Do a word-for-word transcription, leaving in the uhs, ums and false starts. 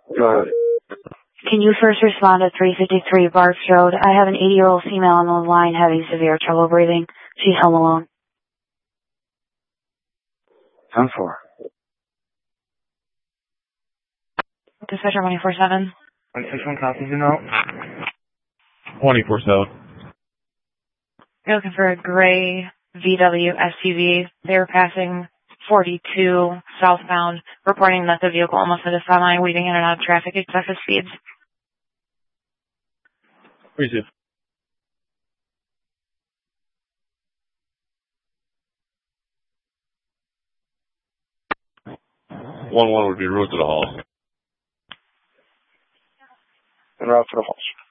Go ahead. Can you first respond to three fifty-three Barks Road? I have an eighty-year-old female on the line having severe trouble breathing. She's home alone. ten four. Dispatcher twenty-four seven. one six one copies you know. twenty-four seven. You're looking for a gray V W S U V. They were passing forty-two southbound, reporting that the vehicle almost hit a semi, weaving in and out of traffic at excessive speeds. Receive. One one would be route to the hall. En route to the halls.